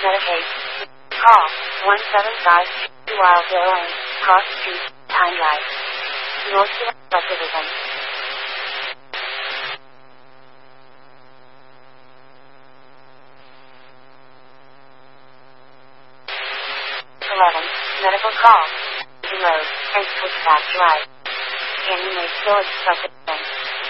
Medicaid. Call 175 Wildville Lane, Cross Street, Pine Drive. Northfield Subdivision. 11. Medical call. Road, and switch back right. Can you make storage subdivision?